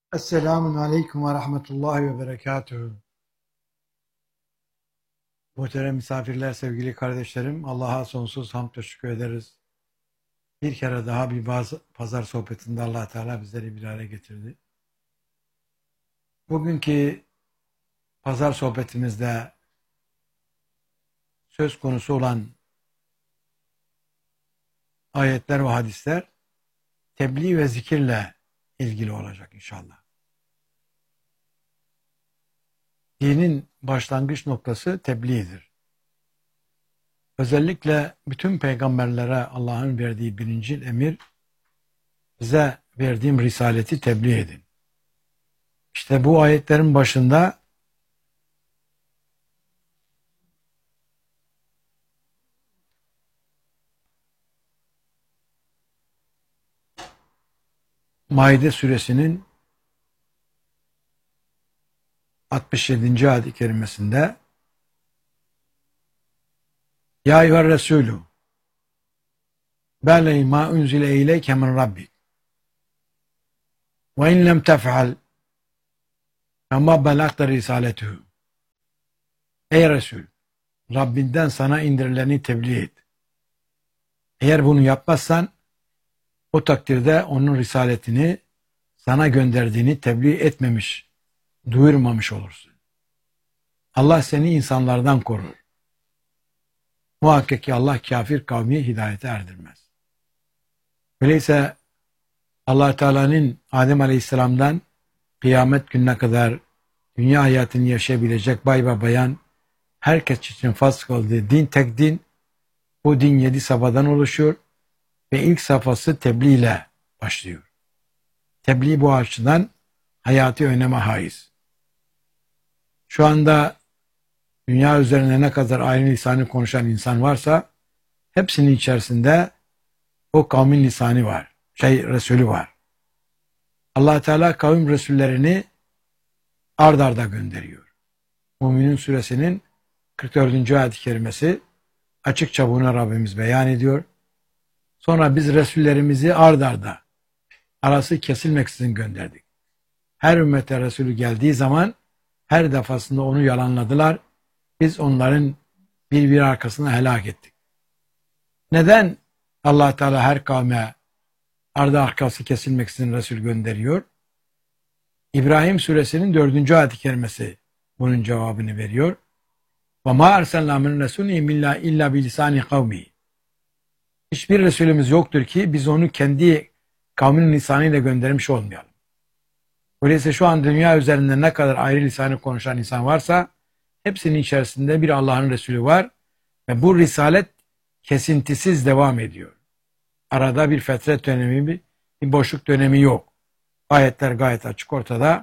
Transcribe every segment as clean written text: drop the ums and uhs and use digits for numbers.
Esselamun Aleyküm ve Rahmetullahi ve Berekatuhu. Muhterem misafirler, sevgili kardeşlerim, Allah'a sonsuz hamd ve şükür ederiz. Bir kere daha pazar sohbetinde Allah Teala bizleri bir araya getirdi. Bugünkü pazar sohbetimizde söz konusu olan ayetler ve hadisler tebliğ ve zikirle ilgili olacak inşallah. Dinin başlangıç noktası tebliğdir. Özellikle bütün peygamberlere Allah'ın verdiği birinci emir, size verdiğim risaleti tebliğ edin. İşte bu ayetlerin başında Maide suresinin 67. ayet-i kerimesinde Ya eyyüher Resulü belliğ ma unzile ileyke min rabbik ve in lem tef'al fema belagte risaletuhu. Ey Resul, Rabbinden sana indirileni tebliğ et. Eğer bunu yapmazsan o takdirde onun risaletini sana gönderdiğini tebliğ etmemiş, duyurmamış olursun. Allah seni insanlardan korur. Muhakkak ki Allah kafir kavmi hidayete erdirmez. Öyleyse Allah Teala'nın Adem Aleyhisselam'dan kıyamet gününe kadar dünya hayatını yaşayabilecek bay ve bayan herkes için farz kıldığı din tek din. Bu din 7 safhadan oluşuyor ve ilk safhası tebliğ ile başlıyor. Tebliğ bu açıdan hayati öneme haiz. Şu anda dünya üzerinde ne kadar aynı lisanı konuşan insan varsa hepsinin içerisinde o kavmin lisanı var. Resulü var. Allah Teala kavim resullerini ard arda gönderiyor. Müminun suresinin 44. ayet-i kerimesi açıkça bunu Rabbimiz beyan ediyor. Sonra biz resullerimizi ard arda arası kesilmeksizin gönderdik. Her ümmete Resulü geldiği zaman her defasında onu yalanladılar. Biz onların bir arkasına helak ettik. Neden Allah Teala her kavme ardı arkası kesilmeksizin Resul gönderiyor? İbrahim suresinin 4. ayet-i kerimesi bunun cevabını veriyor. وَمَا أَرْسَلْنَا مِنْ رَسُولٍ اِلَّا بِلِسَانِ قَوْمِهِ. Hiçbir Resulümüz yoktur ki biz onu kendi kavminin lisanıyla göndermiş olmayalım. Öyleyse şu an dünya üzerinde ne kadar ayrı lisanı konuşan insan varsa hepsinin içerisinde bir Allah'ın Resulü var ve bu risalet kesintisiz devam ediyor. Arada bir fetret dönemi, bir boşluk dönemi yok. Ayetler gayet açık ortada.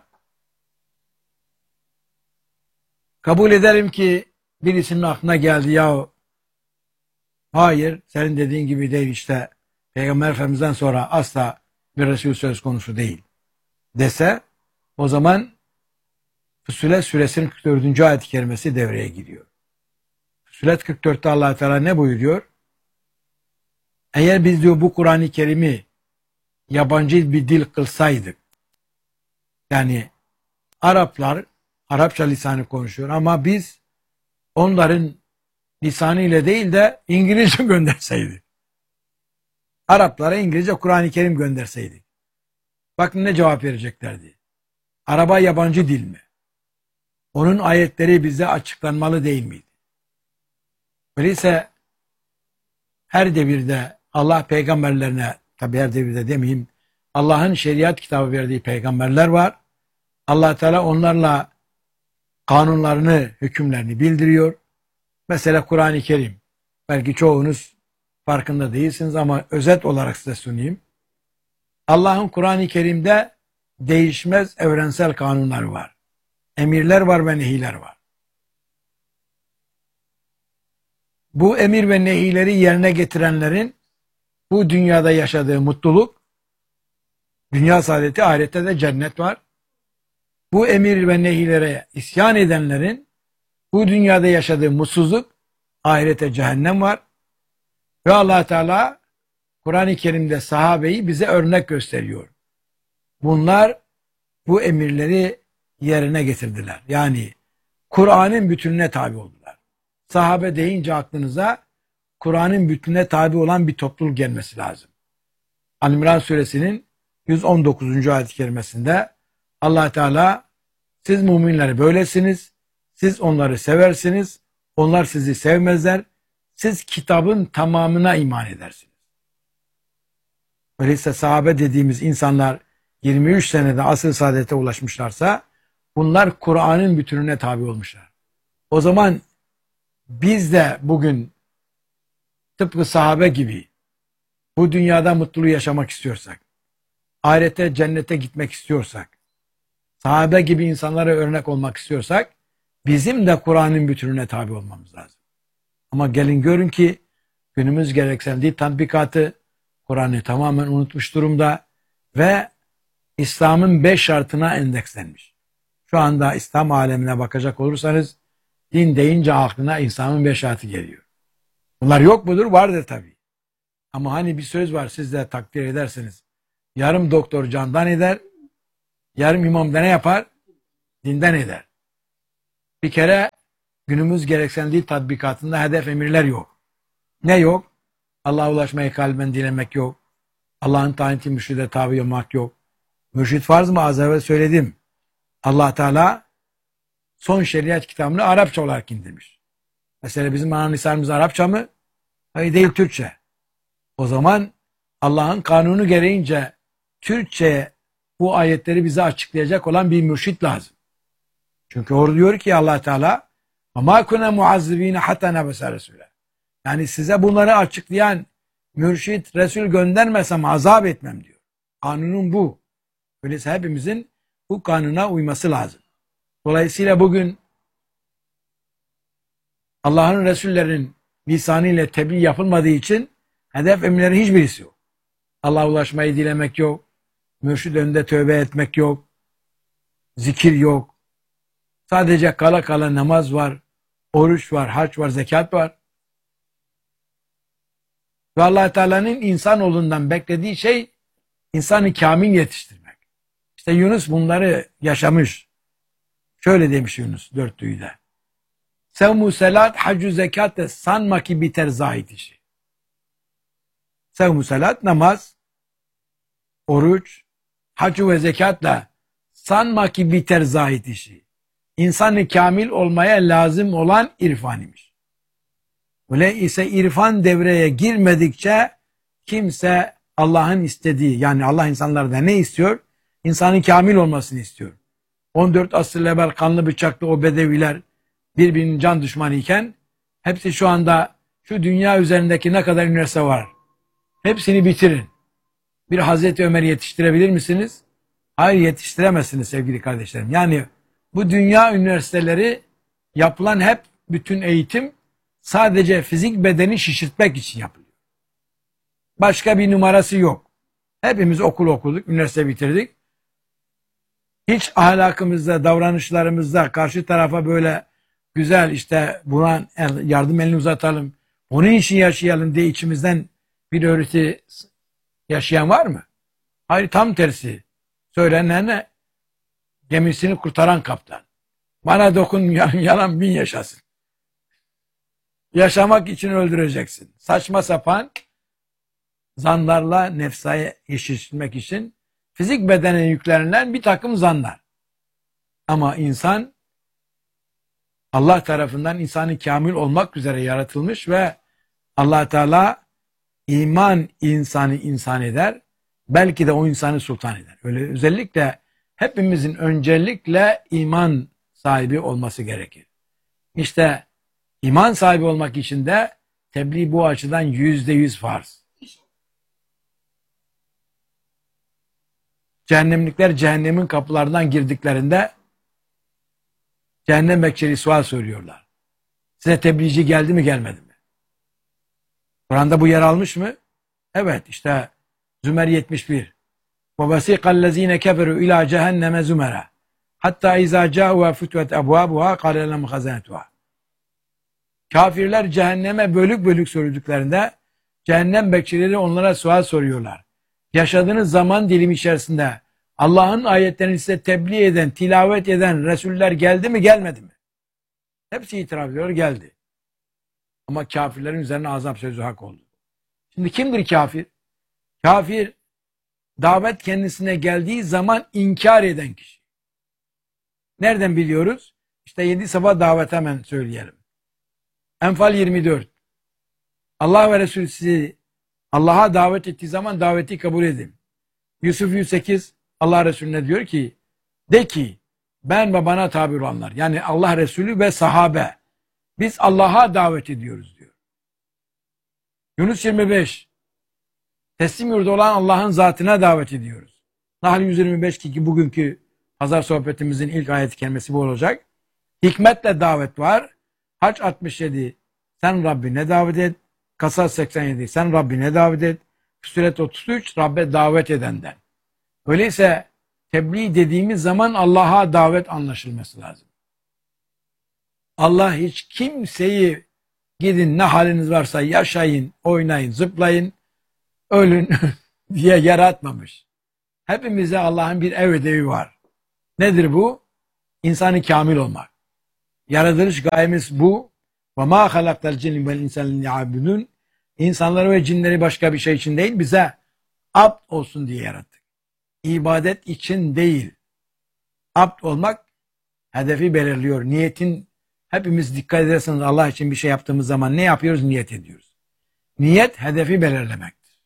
Kabul ederim ki birisinin aklına geldi ya hayır senin dediğin gibi değil işte Peygamber Efendimiz'den sonra asla bir Resul söz konusu değil dese o zaman Füssilet suresinin 44. ayet-i kerimesi devreye giriyor. Füssilet 44'te Allah Teala ne buyuruyor? Eğer biz diyor bu Kur'an-ı Kerim'i yabancı bir dil kılsaydık, yani Araplar Arapça lisanı konuşuyor ama biz onların lisanı ile değil de İngilizce gönderseydik. Araplara İngilizce Kur'an-ı Kerim gönderseydik. Bakın ne cevap vereceklerdi. Araba yabancı dil mi? Onun ayetleri bize açıklanmalı değil miydi? Öyleyse her devirde Allah peygamberlerine, tabi her devirde demeyeyim, Allah'ın şeriat kitabı verdiği peygamberler var. Allah Teala onlarla kanunlarını, hükümlerini bildiriyor. Mesela Kur'an-ı Kerim. Belki çoğunuz farkında değilsiniz ama özet olarak size sunayım. Allah'ın Kur'an-ı Kerim'de değişmez evrensel kanunlar var. Emirler var ve nehiler var. Bu emir ve nehileri yerine getirenlerin bu dünyada yaşadığı mutluluk, dünya saadeti, ahirette de cennet var. Bu emir ve nehilere isyan edenlerin bu dünyada yaşadığı mutsuzluk, ahirete cehennem var. Ve Allah Teala Kur'an-ı Kerim'de sahabeyi bize örnek gösteriyor. Bunlar bu emirleri yerine getirdiler. Yani Kur'an'ın bütününe tabi oldular. Sahabe deyince aklınıza Kur'an'ın bütününe tabi olan bir topluluk gelmesi lazım. Ali-İmran suresinin 119. ayet-i kerimesinde Allah Teala siz müminleri böylesiniz, siz onları seversiniz, onlar sizi sevmezler, siz kitabın tamamına iman edersiniz. Öyleyse sahabe dediğimiz insanlar 23 senede asr-ı saadete ulaşmışlarsa bunlar Kur'an'ın bütününe tabi olmuşlar. O zaman biz de bugün tıpkı sahabe gibi bu dünyada mutluluğu yaşamak istiyorsak, ahirete, cennete gitmek istiyorsak, sahabe gibi insanlara örnek olmak istiyorsak, bizim de Kur'an'ın bütününe tabi olmamız lazım. Ama gelin görün ki günümüz gereksindiği tatbikatı Kur'an'ı tamamen unutmuş durumda ve İslam'ın 5 şartına endekslenmiş. Şu anda İslam alemine bakacak olursanız din deyince aklına İslam'ın 5 şartı geliyor. Bunlar yok mudur? Vardır tabii. Ama hani bir söz var, siz de takdir edersiniz. Yarım doktor candan eder, yarım imam da ne yapar? Dinden eder. Bir kere günümüz gereksindiği tatbikatında hedef emirler yok. Ne yok? Allah'a ulaşmayı kalben dilemek yok. Allah'ın tayin ettiği mürşide tabi olmak yok. Mürşid farz mı? Az evvel söyledim. Allah Teala son şeriat kitabını Arapça olarak indirmiş. Mesela bizim analisamız Arapça mı? Hayır, değil, Türkçe. O zaman Allah'ın kanunu gereğince Türkçe bu ayetleri bize açıklayacak olan bir mürşid lazım. Çünkü orada diyor ki Allah Teala وَمَا كُنَا مُعَذِّب۪ينَ حَتَّى نَبَسَ رَسُولًا. Yani size bunları açıklayan mürşid, Resul göndermesem azap etmem diyor. Kanunun bu. Öyleyse hepimizin bu kanuna uyması lazım. Dolayısıyla bugün Allah'ın Resullerinin lisanıyla tebliğ yapılmadığı için hedef emirlerin hiçbirisi yok. Allah'a ulaşmayı dilemek yok. Mürşid önünde tövbe etmek yok. Zikir yok. Sadece kala kala namaz var, oruç var, hac var, zekat var. Ve Allah Teala'nın insanoğlundan beklediği şey insanı kamil yetiştirmek. İşte Yunus bunları yaşamış. Şöyle demiş Yunus dörtlüğüde. Sevmu selat, hacü zekat de sanma ki biter zahid işi. Sevmu selat, namaz, oruç, hacü ve zekatla sanma ki biter zahid işi. İnsanı kamil olmaya lazım olan irfan imiş. Öyleyse irfan devreye girmedikçe kimse Allah'ın istediği, yani Allah insanlardan ne istiyor? İnsanın kamil olmasını istiyor. 14 asır evvel kanlı bıçaklı o bedeviler birbirinin can düşmanı iken hepsi şu anda şu dünya üzerindeki ne kadar üniversite var? Hepsini bitirin. Bir Hazreti Ömer yetiştirebilir misiniz? Hayır, yetiştiremezsiniz sevgili kardeşlerim. Yani bu dünya üniversiteleri yapılan hep bütün eğitim sadece fizik bedeni şişirtmek için yapılıyor. Başka bir numarası yok. Hepimiz okul okuduk, üniversite bitirdik. Hiç ahlakımızda, davranışlarımızda karşı tarafa böyle güzel işte buna yardım elini uzatalım, onun için yaşayalım diye içimizden bir öğreti yaşayan var mı? Hayır, tam tersi. Söylenen ne? Gemisini kurtaran kaptan. Bana dokun, yalan bin yaşasın. Yaşamak için öldüreceksin. Saçma sapan zanlarla nefsaya yetiştirmek için fizik bedene yüklenilen bir takım zanlar. Ama insan Allah tarafından insanı kamil olmak üzere yaratılmış ve Allah Teala iman insanı insan eder. Belki de o insanı sultan eder. Öyle özellikle hepimizin öncelikle iman sahibi olması gerekir. İşte iman sahibi olmak için de tebliğ bu açıdan %100 farz. Cehennemlikler cehennemin kapılarından girdiklerinde cehennem bekçileri sual soruyorlar. Size tebliğci geldi mi gelmedi mi? Kur'an'da bu yer almış mı? Evet, işte Zümer 71. وَوَسِيقَ الَّذ۪ينَ كَفَرُوا اِلٰى جَهَنَّمَ زُمَرًا حَتَّى اِذَا جَاءُوا فُتْوَتْ اَبْوَابُهَا قَالَ لَهُمْ خَزَنَتُهَا. Kafirler cehenneme bölük bölük sürüldüklerinde cehennem bekçileri onlara sual soruyorlar. Yaşadığınız zaman dilimi içerisinde Allah'ın ayetlerini size tebliğ eden, tilavet eden Resuller geldi mi gelmedi mi? Hepsi itiraf ediyor, geldi. Ama kafirlerin üzerine azap sözü hak oldu. Şimdi kimdir kafir? Kafir, davet kendisine geldiği zaman inkar eden kişi. Nereden biliyoruz? İşte 7 sabah davet hemen söyleyelim. Enfal 24. Allah ve Resulü sizi Allah'a davet ettiği zaman daveti kabul edin. Yusuf 108 Allah Resulüne diyor ki, de ki ben ve bana tabi olanlar, yani Allah Resulü ve sahabe, biz Allah'a davet ediyoruz diyor. Yunus 25 teslim yurdu olan Allah'ın zatına davet ediyoruz. Nahl 125 ki bugünkü pazar sohbetimizin ilk ayet-i kerimesi bu olacak. Hikmetle davet var. Hac 67 sen Rabbine davet et. Kasas 87 sen Rabbine davet et. Füssilet 33 Rabbe davet edenden. Öyleyse tebliğ dediğimiz zaman Allah'a davet anlaşılması lazım. Allah hiç kimseyi gidin ne haliniz varsa yaşayın, oynayın, zıplayın, ölün diye yaratmamış. Hepimize Allah'ın bir ev ödevi var. Nedir bu? İnsanı kamil olmak. Yaratılış gayemiz bu. وَمَا خَلَقْتَ الْجِنِّ وَالْاِنْسَانِ لِيَعْبُدُونَ İnsanları ve cinleri başka bir şey için değil, bize abd olsun diye yarattık. İbadet için değil. Abd olmak hedefi belirliyor. Niyetin, hepimiz dikkat ederseniz Allah için bir şey yaptığımız zaman ne yapıyoruz? Niyet ediyoruz. Niyet hedefi belirlemektir.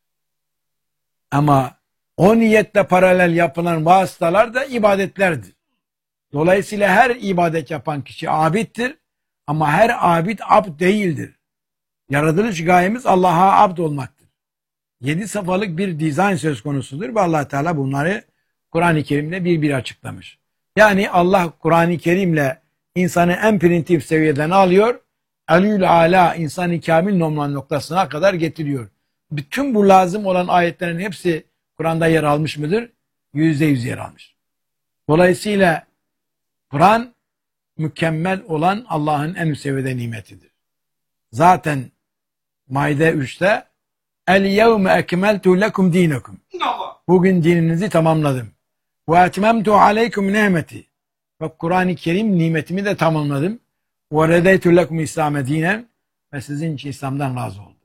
Ama o niyetle paralel yapılan vasıtalar da ibadetlerdir. Dolayısıyla her ibadet yapan kişi abittir ama her abid abd değildir. Yaratılış gayemiz Allah'a abd olmaktır. 7 safhalık bir dizayn söz konusudur ve Allah Teala bunları Kur'an-ı Kerim'de bir açıklamış. Yani Allah Kur'an-ı Kerim'le insanı en primitif seviyeden alıyor, Alül Ala, insan-ı kamil noktasına kadar getiriyor. Bütün bu lazım olan ayetlerin hepsi Kur'an'da yer almış mıdır? %100 yer almış. Dolayısıyla Kur'an mükemmel olan Allah'ın en üst seviyede nimetidir. Zaten Maide 3'te El yevme ekmeltu lekum dinekum. Bugün dininizi tamamladım. Ve etmemtu aleykum nimeti. Ve Kur'an-ı Kerim nimetimi de tamamladım. Ve redeytu lekum İslam'e dinen. Ve sizin için İslam'dan razı oldum.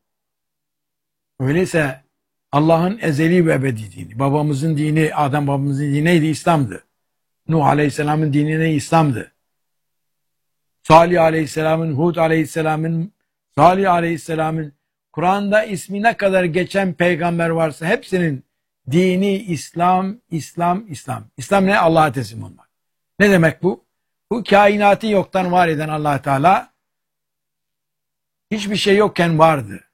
Öyleyse Allah'ın ezeli ve ebedi dini, babamızın dini, Adem babamızın dini neydi? İslam'dı. Nuh Aleyhisselam'ın dini ne? İslam'dı. Salih Aleyhisselam'ın, Hud Aleyhisselam'ın, Salih Aleyhisselam'ın, Kur'an'da ismi ne kadar geçen peygamber varsa hepsinin dini İslam, İslam, İslam. İslam ne? Allah'a teslim olmak. Ne demek bu? Bu kainatı yoktan var eden Allah Teala hiçbir şey yokken vardı.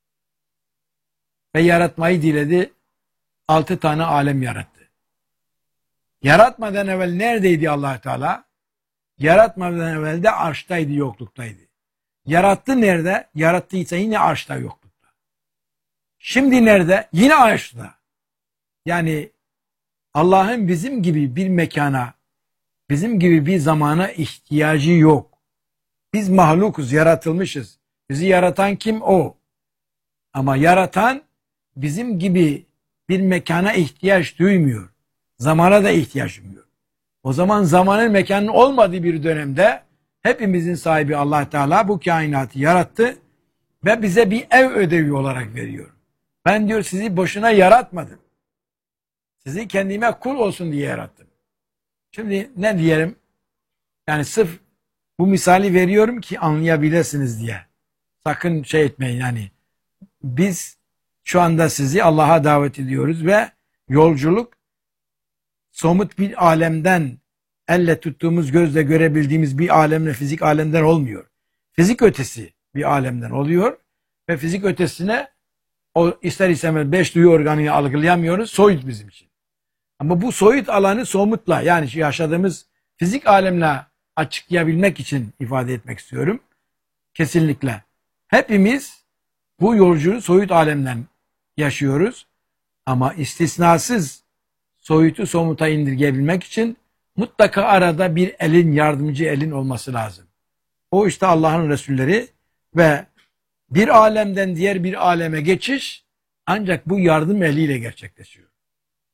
Ve yaratmayı diledi. 6 tane alem yarattı. Yaratmadan evvel neredeydi Allah Teala? Yaratmadan evvel de arştaydı, yokluktaydı. Yarattı nerede? Yarattıysa yine arşta, yoklukta. Şimdi nerede? Yine arşta. Yani Allah'ın bizim gibi bir mekana, bizim gibi bir zamana ihtiyacı yok. Biz mahlukuz, yaratılmışız. Bizi yaratan kim? O. Ama yaratan bizim gibi bir mekana ihtiyaç duymuyor. Zamana da ihtiyaç duymuyor. O zaman zamanın, mekanın olmadığı bir dönemde hepimizin sahibi Allah Teala bu kainatı yarattı ve bize bir ev ödevi olarak veriyor. Ben diyor sizi boşuna yaratmadım. Sizi kendime kul olsun diye yarattım. Şimdi ne diyelim? Yani sırf bu misali veriyorum ki anlayabilirsiniz diye. Sakın şey etmeyin yani. Biz şu anda sizi Allah'a davet ediyoruz ve yolculuk somut bir alemden, elle tuttuğumuz, gözle görebildiğimiz bir alemle, fizik alemden olmuyor. Fizik ötesi bir alemden oluyor ve fizik ötesine o ister istemez 5 duyu organını algılayamıyoruz. Soyut bizim için. Ama bu soyut alanı somutla, yani yaşadığımız fizik alemle açıklayabilmek için ifade etmek istiyorum. Kesinlikle. Hepimiz bu yolculuğu soyut alemden yaşıyoruz. Ama istisnasız soyutu somuta indirgeyebilmek için mutlaka arada bir elin, yardımcı elin olması lazım. O işte Allah'ın Resulleri ve bir alemden diğer bir aleme geçiş ancak bu yardım eliyle gerçekleşiyor.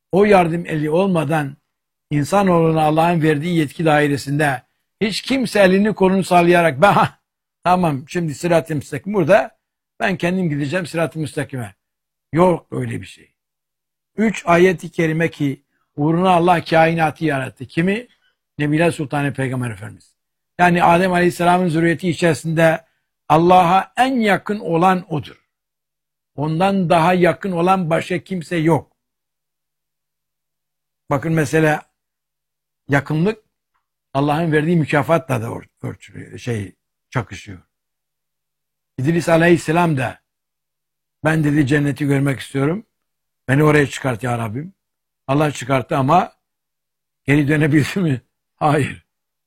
o yardım eli olmadan insanoğluna Allah'ın verdiği yetki dairesinde hiç kimse elini kolunu sallayarak tamam şimdi sırat-ı müstakim burada, ben kendim gideceğim sırat-ı müstakime. Yok öyle bir şey. 3 ayet-i kerime ki uğruna Allah kainatı yarattı. Kimi? Nebiler Sultanı Peygamber Efendimiz. Yani Adem Aleyhisselam'ın zürriyeti içerisinde Allah'a en yakın olan odur. Ondan daha yakın olan başka kimse yok. Bakın mesela yakınlık Allah'ın verdiği mükafatla da ölçülüyor, çakışıyor. İdris Aleyhisselam da ben dedi cenneti görmek istiyorum. Beni oraya çıkart ya Rabbim. Allah çıkarttı ama geri dönebildi mi? Hayır.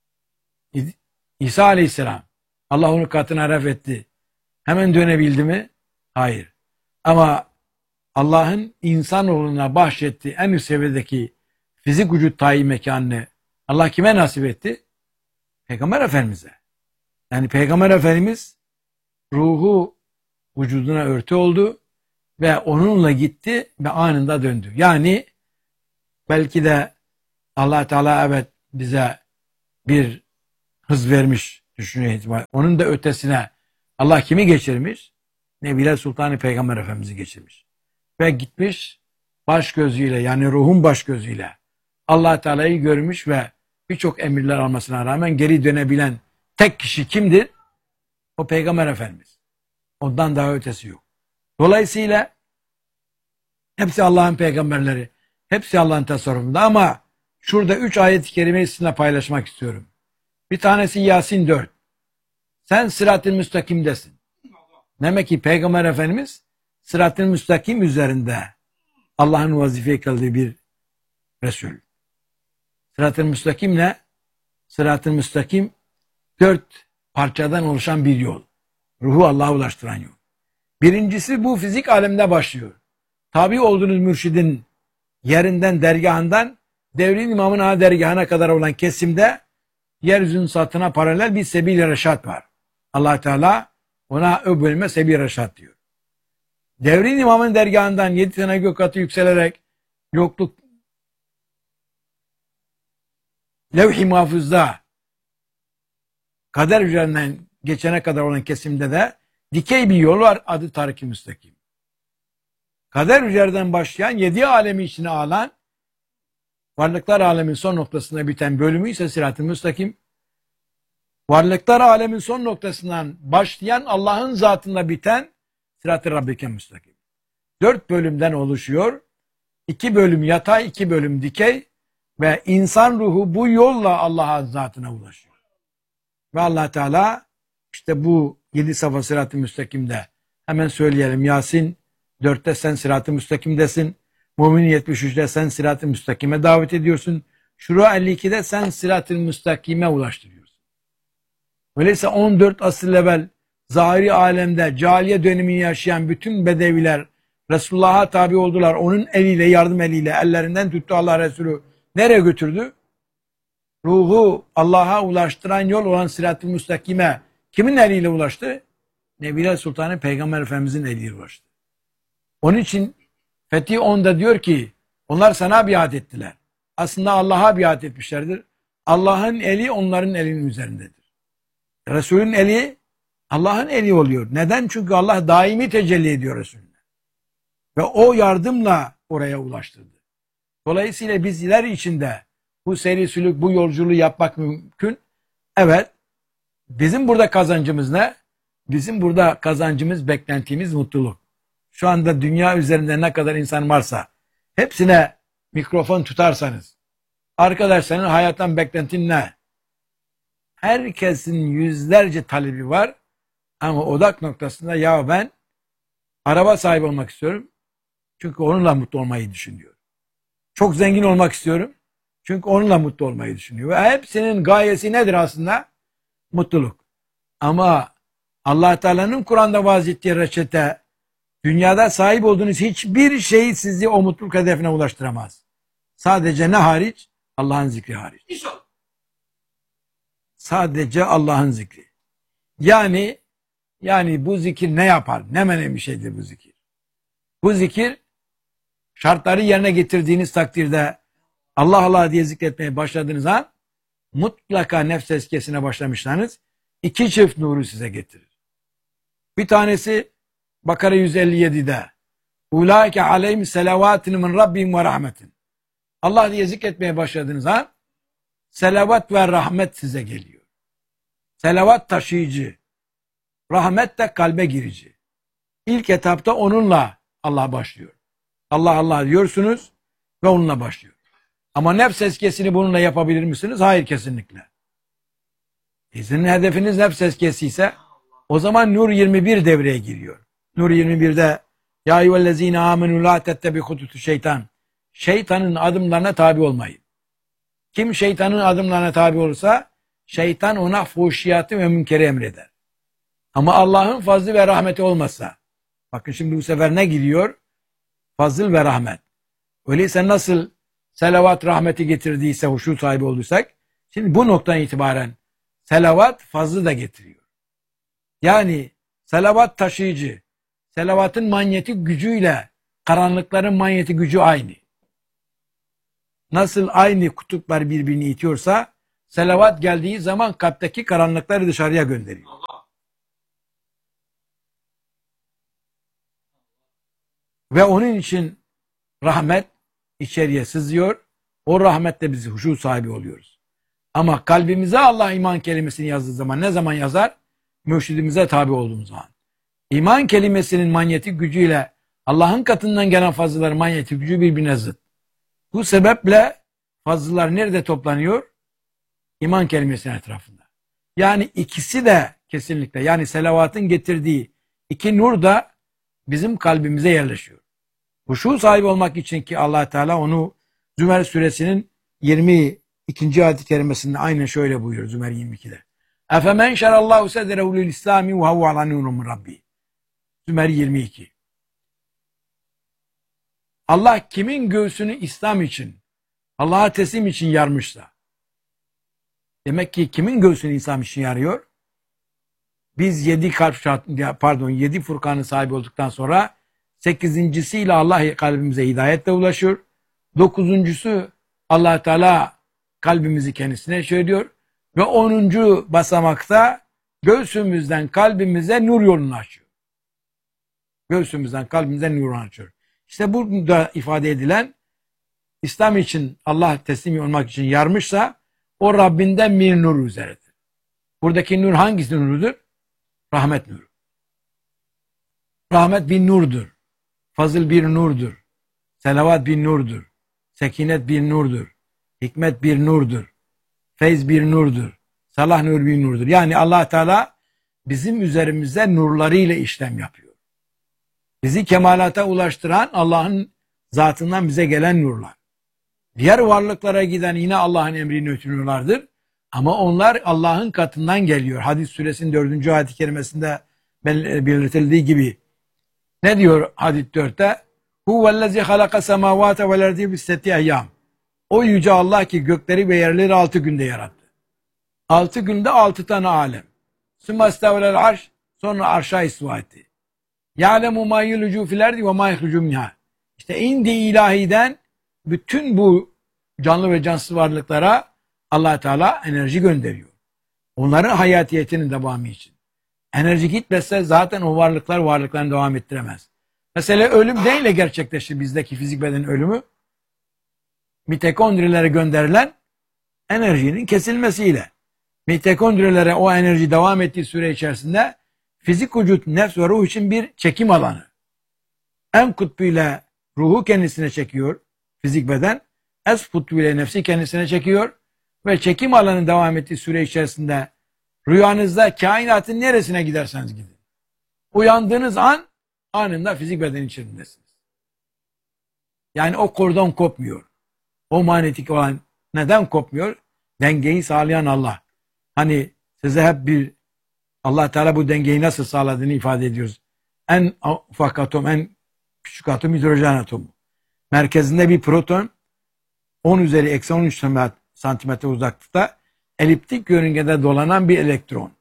İsa Aleyhisselam Allah onu katına ref etti. Hemen dönebildi mi? Hayır. Ama Allah'ın insanoğluna bahşettiği en üst seviyedeki fizik vücut tayi mekanını Allah kime nasip etti? Peygamber Efendimiz'e. Yani Peygamber Efendimiz ruhu vücuduna örtü oldu ve onunla gitti ve anında döndü. Yani belki de Allah Teala evet bize bir hız vermiş düşünüyor. Onun da ötesine Allah kimi geçirmiş? Nebiler Sultanı Peygamber Efendimiz'i geçirmiş. Ve gitmiş baş gözüyle, yani ruhun baş gözüyle Allah Teala'yı görmüş ve birçok emirler almasına rağmen geri dönebilen tek kişi kimdir? O Peygamber Efendimiz. Ondan daha ötesi yok. Dolayısıyla hepsi Allah'ın peygamberleri, hepsi Allah'ın tasarrufunda, ama şurada 3 ayet-i kerimeyi sizinle paylaşmak istiyorum. Bir tanesi Yasin 4. Sen sırat-ı müstakimdesin. Demek ki Peygamber Efendimiz sırat-ı müstakim üzerinde Allah'ın vazifeye kıldığı bir Resul. Sırat-ı müstakim ne? Sırat-ı müstakim 4 parçadan oluşan bir yol. Ruhu Allah'a ulaştıran yol. Birincisi bu fizik alemde başlıyor. Tabi olduğunuz mürşidin yerinden, dergahından devrin imamın dergahına kadar olan kesimde yeryüzünün satına paralel bir sebil-i reşat var. Allah Teala ona o bölüme sebil-i reşat diyor. Devrin imamın dergahından 7 tane gök katı yükselerek yokluk levh-i mahfuzda kader üzerinden geçene kadar olan kesimde de dikey bir yol var, adı Tarik-i Müstakim. Kader üzerinden başlayan 7 alemi içine alan varlıklar alemin son noktasına biten bölümü ise Sırat-ı Müstakim. Varlıklar alemin son noktasından başlayan Allah'ın zatında biten Sırat-ı Rabbike Müstakim. 4 bölümden oluşuyor. 2 bölüm yatay, 2 bölüm dikey ve insan ruhu bu yolla Allah'ın zatına ulaşıyor. Ve Allah Teala işte bu 7 safa Sırat-ı Müstakim'de hemen söyleyelim. Yasin 4'te sen Sırat-ı Müstakim'desin. Mümin 73'te sen Sırat-ı Müstakim'e davet ediyorsun. Şura 52'de sen Sırat-ı Müstakim'e ulaştırıyorsun. Öyleyse 14 asır evvel zahiri alemde cahiliye dönemini yaşayan bütün bedeviler Resulullah'a tabi oldular. Onun eliyle, yardım eliyle ellerinden tuttu Allah Resulü. Nereye götürdü? Ruhu Allah'a ulaştıran yol olan Sırat-ı Müstakim'e kimin eliyle ulaştı? Nebiler Sultanı Peygamber Efendimiz'in eliyle ulaştı. Onun için Fethi 10'da diyor ki onlar sana biat ettiler. Aslında Allah'a biat etmişlerdir. Allah'ın eli onların elinin üzerindedir. Resulün eli Allah'ın eli oluyor. Neden? Çünkü Allah daimi tecelli ediyor Resulüne. Ve o yardımla oraya ulaştırdı. Dolayısıyla bizler içinde bu seri sülük, bu yolculuğu yapmak mümkün. Evet. Bizim burada kazancımız ne? Bizim burada kazancımız, beklentimiz mutluluk. Şu anda dünya üzerinde ne kadar insan varsa hepsine mikrofon tutarsanız, arkadaş senin hayattan beklentin ne? Herkesin yüzlerce talebi var ama odak noktasında ya ben araba sahibi olmak istiyorum. Çünkü onunla mutlu olmayı düşünüyor. Çok zengin olmak istiyorum. Çünkü onunla mutlu olmayı düşünüyor. Ve hepsinin gayesi nedir aslında? Mutluluk. Ama Allah Teala'nın Kur'an'da vaaz ettiği reçete, dünyada sahip olduğunuz hiçbir şey sizi o mutluluk hedefine ulaştıramaz. Sadece ne hariç? Allah'ın zikri hariç. Sadece Allah'ın zikri. Yani bu zikir ne yapar? Ne önemli bir şeydir bu zikir. Bu zikir şartları yerine getirdiğiniz takdirde Allah Allah diye zikretmeye başladığınız an mutlaka nefs tezkiyesine başlamışsanız iki çift nuru size getirir. Bir tanesi Bakara 157'de Ulaike aleyhim selavatin min rabbihim ve rahmetin. Allah diye zikretmeye başladığınız an selavat ve rahmet size geliyor. Selavat taşıyıcı, rahmet de kalbe girici. İlk etapta onunla Allah başlıyor. Allah Allah diyorsunuz ve onunla başlıyor. Ama nefs tezkiyesini bununla yapabilir misiniz? Hayır, kesinlikle. Sizin hedefiniz nefs tezkiyesi ise o zaman Nur 21 devreye giriyor. Nur 21'de Ya eyyühellezine amenü la tettebi hututu şeytan. Şeytanın adımlarına tabi olmayın. Kim şeytanın adımlarına tabi olursa şeytan ona fuhşiyatı ve münkeri emreder. Ama Allah'ın fazlı ve rahmeti olmazsa, bakın şimdi bu sefer ne giriyor? Fazıl ve rahmet. Öyleyse nasıl selavat rahmeti getirdiyse, huşu sahibi olduysak, şimdi bu noktadan itibaren selavat fazlı da getiriyor. Yani selavat taşıyıcı, selavatın manyetik gücüyle karanlıkların manyetik gücü aynı. Nasıl aynı kutuplar birbirini itiyorsa, selavat geldiği zaman kalpteki karanlıkları dışarıya gönderiyor. Ve onun için rahmet içeriye sızıyor. O rahmetle biz huşu sahibi oluyoruz. Ama kalbimize Allah iman kelimesini yazdığı zaman ne zaman yazar? Mürşidimize tabi olduğumuz zaman. İman kelimesinin manyetik gücüyle Allah'ın katından gelen fazlaların manyetik gücü birbirine zıt. Bu sebeple fazlalar nerede toplanıyor? İman kelimesinin etrafında. Yani ikisi de kesinlikle, yani selavatın getirdiği iki nur da bizim kalbimize yerleşiyor. Huşu sahibi olmak için ki Allah Teala onu Zümer suresinin 22. ayet-i kerimesinde aynen şöyle buyuruyor Zümer 22'de. Efemen şerallahu sedrehu lil İslami ve huve ala nurun min rabbi. Zümer 22. Allah kimin göğsünü İslam için, Allah'a teslim için yarmışsa, demek ki kimin göğsünü İslam için yarıyor? Biz 7 Furkan'ın sahibi olduktan sonra 8.siyle Allah kalbimize hidayetle ulaşıyor. 9.sü Allah Teala kalbimizi kendisine söylüyor ve 10. basamakta göğsümüzden kalbimize nur yolunu açıyor. Göğsümüzden kalbimize nur yolunu açıyor. İşte burada ifade edilen İslam için Allah teslim olmak için yarmışsa o Rabbinden bir nur üzeredir. Buradaki nur hangisi nurudur? Rahmet nuru. Rahmet bir nurdur. Fazıl bir nurdur. Selavat bir nurdur. Sekinet bir nurdur. Hikmet bir nurdur. Feyz bir nurdur. Salah nur bir nurdur. Yani Allah Teala bizim üzerimizde nurlarıyla işlem yapıyor. Bizi kemalata ulaştıran Allah'ın zatından bize gelen nurlar. Diğer varlıklara giden yine Allah'ın emrini ötürüyorlardır. Ama onlar Allah'ın katından geliyor. Hadis suresinin 4. ayet-i kerimesinde belirtildiği gibi. Ne diyor hadis 4'te? Huvellezî halaka semâvâte vel erdî bissetti eyyâm. O yüce Allah ki gökleri ve yerleri 6 günde yarattı. 6 günde 6 tane alem. Sümme istevlel arş, sonra arşa istiva etti. Ya'lemu mâ yulûcû fil erdi ve mâ yehrucû minhâ. İşte indi ilahiden bütün bu canlı ve cansız varlıklara Allah Teala enerji gönderiyor. Onların hayatiyetinin devamı için. Enerji gitmezse zaten o varlıklar varlıklarını devam ettiremez. Mesela ölüm neyle gerçekleşir bizdeki fizik bedenin ölümü? Mitokondrilere gönderilen enerjinin kesilmesiyle. Mitokondrilere o enerji devam ettiği süre içerisinde fizik vücut, nefs ve ruh için bir çekim alanı. En kutbuyla ruhu kendisine çekiyor fizik beden. Es kutbuyla nefsi kendisine çekiyor. Ve çekim alanı devam ettiği süre içerisinde rüyanızda kainatın neresine giderseniz gidin. Uyandığınız an anında fizik beden içerisindesiniz. Yani o kordon kopmuyor. O manyetik olan neden kopmuyor? Dengeyi sağlayan Allah. Hani size hep bir Allah Teala bu dengeyi nasıl sağladığını ifade ediyoruz. En ufak atom, en küçük atom hidrojen atomu. Merkezinde bir proton, 10 üzeri eksi 13 santimetre uzaklıkta eliptik yörüngede dolanan bir elektron.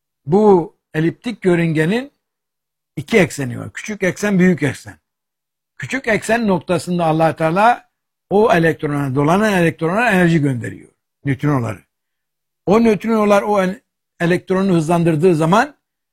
Bu eliptik yörüngenin iki ekseni var. Küçük eksen, büyük eksen. Küçük eksen noktasında Allah Teala o elektrona, dolanan elektronlara enerji gönderiyor. Nötrinoları. O nötrinolar o elektronu hızlandırdığı zaman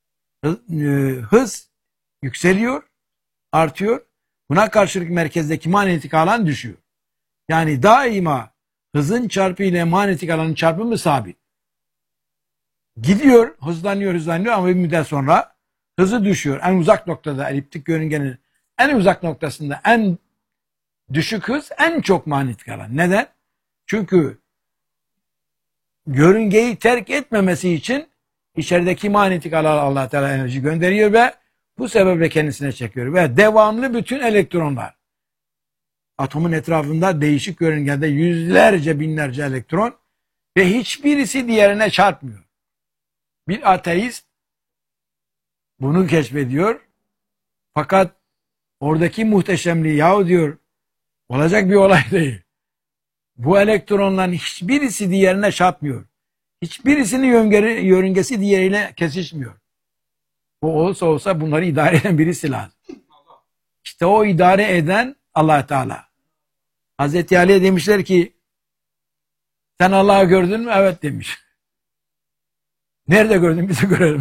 hız yükseliyor, artıyor. Buna karşılık merkezdeki manyetik alan düşüyor. Yani daima hızın çarpı ile manyetik alanın çarpımı sabit. Gidiyor, hızlanıyor ama bir müddet sonra hızı düşüyor. En uzak noktada eliptik yörüngenin en uzak noktasında en düşük hız en çok manyetik alan. Neden? Çünkü yörüngeyi terk etmemesi için içerideki manyetik alan Allah Teala enerji gönderiyor ve bu sebeple kendisine çekiyor. Ve devamlı bütün elektronlar atomun etrafında değişik yörüngede yüzlerce binlerce elektron ve hiçbirisi diğerine çarpmıyor. Bir ateist bunu keşfediyor. Fakat oradaki muhteşemliği yahu diyor olacak bir olay değil. Bu elektronların hiçbirisi diğerine çarpmıyor. Hiçbirisinin yörüngesi diğeriyle kesişmiyor. O olsa bunları idare eden birisi lazım. İşte o idare eden Allah Teala. Hazreti Ali'ye demişler ki sen Allah'ı gördün mü? Evet demiş. Nerede gördün? Bizi görelim.